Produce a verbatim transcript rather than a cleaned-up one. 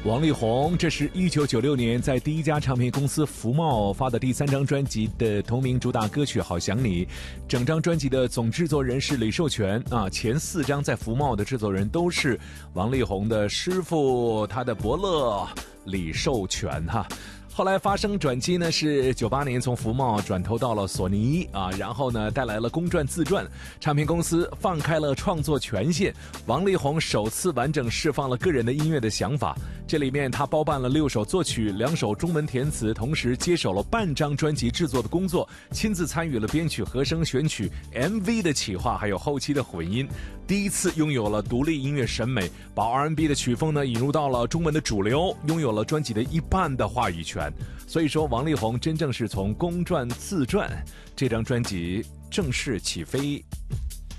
王力宏，这是一九九六年在第一家唱片公司福茂发的第三张专辑的同名主打歌曲《好想你》。整张专辑的总制作人是李寿全啊，前四张在福茂的制作人都是王力宏的师傅，他的伯乐李寿全哈。后来发生转机呢，是九八年从福茂转投到了索尼啊，然后呢带来了公传自传，唱片公司放开了创作权限，王力宏首次完整释放了个人的音乐的想法。这里面他包办了六首作曲，两首中文填词，同时接手了半张专辑制作的工作，亲自参与了编曲、和声选曲、M V 的企划，还有后期的混音。第一次拥有了独立音乐审美，把 R and B 的曲风呢引入到了中文的主流，拥有了专辑的一半的话语权。所以说，王力宏真正是从公传自传这张专辑正式起飞。